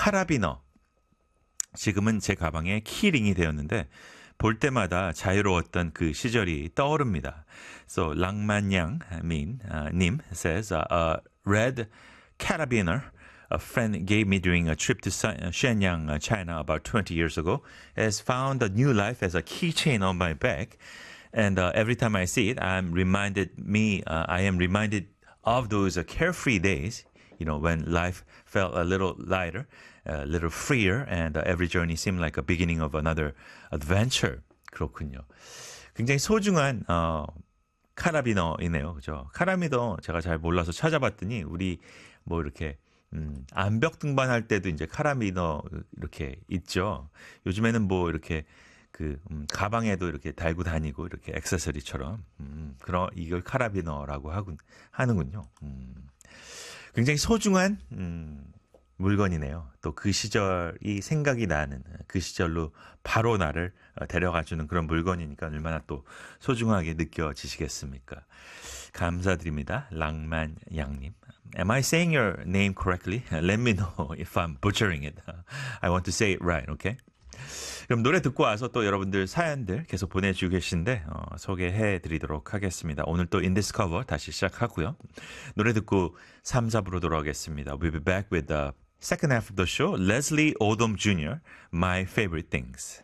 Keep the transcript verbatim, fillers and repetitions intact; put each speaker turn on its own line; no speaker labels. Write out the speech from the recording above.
카라비너. 지금은 제 가방의 키링이 되었는데 볼 때마다 자유로웠던 그 시절이 떠오릅니다. So 랑만양 민 uh, 님 says uh, a red carabiner a friend gave me during a trip to Shenyang, China about twenty years ago has found a new life as a keychain on my bag. And uh, every time I see it, I'm reminded me uh, I am reminded of those uh, carefree days, you know, when life felt a little lighter, a little freer, and uh, every journey seemed like a beginning of another adventure. 그렇군요. 굉장히 소중한 어, 카라비너이네요, 그죠? 카라비너 제가 잘 몰라서 찾아봤더니 우리 뭐 이렇게 음, 암벽 등반할 때도 이제 카라비너 이렇게 있죠. 요즘에는 뭐 이렇게 그 음, 가방에도 이렇게 달고 다니고 이렇게 액세서리처럼 음, 그런 이걸 카라비너라고 하군 하는군요. 음, 굉장히 소중한 음, 물건이네요. 또 그 시절이 생각이 나는 그 시절로 바로 나를 데려가주는 그런 물건이니까 얼마나 또 소중하게 느껴지시겠습니까? 감사드립니다. 랑만 양님. Am I saying your name correctly? Let me know if I'm butchering it. I want to say it right, okay? 그럼 노래 듣고 와서 또 여러분들 사연들 계속 보내주고 계신데 어, 소개해드리도록 하겠습니다. 오늘 또 인디스커버 다시 시작하고요. 노래 듣고 삼, 사부로 돌아오겠습니다. We'll be back with the second half of the show. Leslie Odom Junior, My Favorite Things.